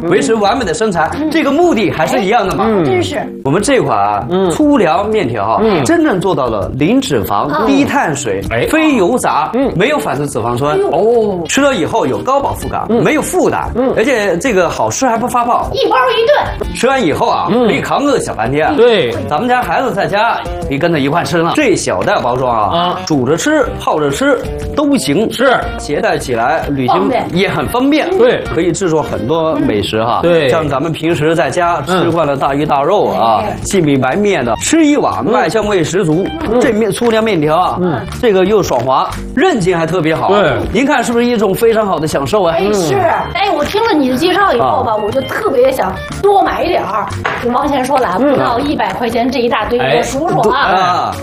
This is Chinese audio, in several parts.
维持完美的身材，这个目的还是一样的嘛。 真是。 我们这款啊，粗粮面条真正做到了零脂肪、低碳水、非油炸，没有反式脂肪酸。哦，吃了以后有高饱腹感，没有负担，而且这个好吃还不发泡。 一包一顿， 吃完以后啊，可以扛个小半天。 对， 咱们家孩子在家可以跟着一块吃呢。这小袋包装啊，煮着吃、泡着吃都行， 是携带起来旅行也很方便。 对， 可以制作很多美食哈。 对， 像咱们平时在家吃惯了大鱼大肉啊，细米白面的，吃一碗麦香味十足。这面粗粮面条啊，这个又爽滑，韧劲还特别好。 对， 您看是不是一种非常好的享受啊？ 是。我听了你的介绍以后吧，我就特别想多买一点儿。就王先说了，不到100块钱这一大堆，我数数啊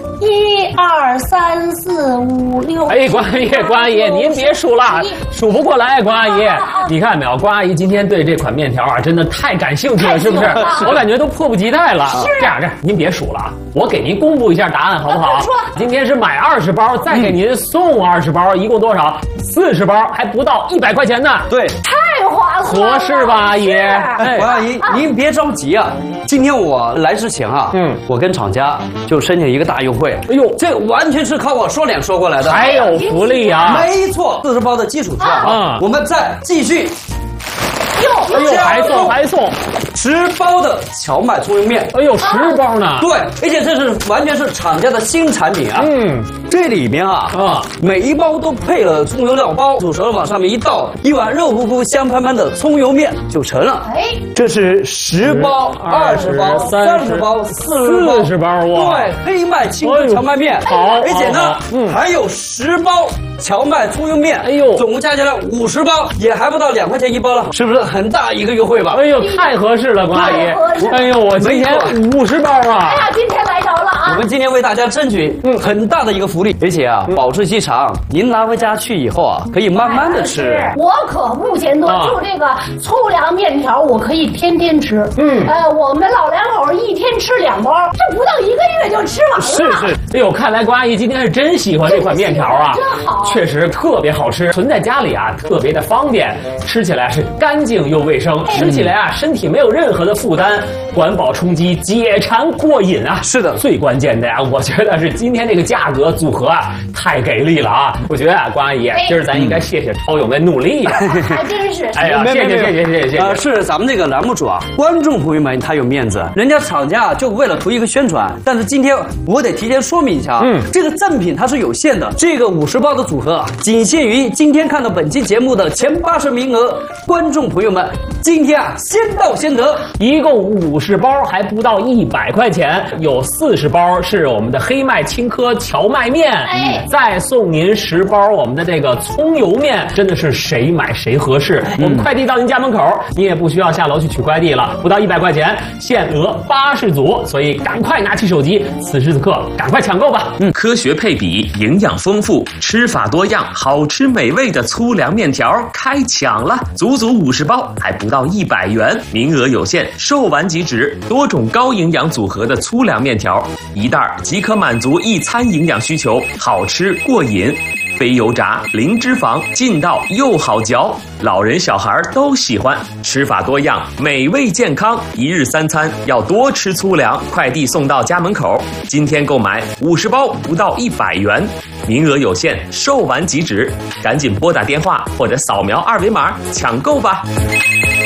，1、2、3、4、5、6。 哎，关阿姨，您别数了，数不过来，关阿姨。你看没有，关阿姨今天对这款面条啊，真的太感兴趣了，是不是？我感觉都迫不及待了。这样，您别数了，我给您公布一下答案，好不好？今天是买20包，再给您送20包，一共多少？40包，还不到100块钱呢。 对， 太划算了， 合适吧，阿姨？ 王阿姨，您别着急啊。今天我来之前啊，我跟厂家就申请一个大优惠。哎呦，这完全是靠我说脸说过来的， 还有福利啊！ 没错，40包的基础价我们再继续。 哎呦，还送 10包的荞麦葱油面。 哎呦，10包呢？ 对，而且这是完全是厂家的新产品啊。这里面每一包都配了葱油料包，煮熟了往上面一倒，一碗肉乎乎、香喷喷的葱油面就成了。这是10包、20包、30包、40包哇！ 对，黑麦清炖荞麦面。 好， 而且呢，还有10包荞麦葱油面。哎呦，总共加起来50包，也还不到2块钱一包了，是不是很大一个优惠吧？ 哎呦，太合适了，关阿姨。哎呦，我今天50包啊！ 哎呀，今天来着了啊！ 我们今天为大家争取很大的一个福利，而且啊，保质期长，您拿回家去以后啊，可以慢慢的吃。 我可不嫌多，就这个粗粮面条，我可以天天吃。我们老两口一天吃2包，这不到1个月就吃完了。 是。哎呦，看来关阿姨今天是真喜欢这款面条啊， 真好， 确实特别好吃，存在家里啊特别的方便，吃起来是干净又卫生，吃起来啊身体没有任何的负担，管饱充饥，解馋过瘾啊。 是的， 最关键的呀，我觉得是今天这个价格组合啊太给力了啊！我觉得啊，关阿姨，今儿咱应该谢谢超友们努力呀。 还真是。 哎呀，谢谢。 是咱们这个栏目主啊，观众朋友们他有面子，人家厂家就为了图一个宣传，但是今天我得提前说明一下，这个赠品它是有限的，这个50包的组合仅限于今天看到本期节目的前80名额观众朋友们，今天啊先到先得， 一共50包，还不到100块钱，有40包是我们的黑麦青稞荞麦面，再送您10包我们的这个葱油面，真的是谁买谁合适。我们快递到您家门口，你也不需要下楼去取快递了，不到100块钱，限额80组，所以赶快拿起手机，此时此刻赶快抢购吧。 科学配比，营养丰富，吃法多样，好吃美味的粗粮面条开抢了，足足50包，还不到100元，名额有限，售完即止。多种高营养组合的粗粮面条，一袋即可满足一餐营养需求，好吃过瘾。非油炸，零脂肪，劲道又好嚼，老人小孩都喜欢。吃法多样，美味健康，一日3餐要多吃粗粮。快递送到家门口，今天购买50包不到100元，名额有限，售完即止，赶紧拨打电话或者扫描2维码抢购吧。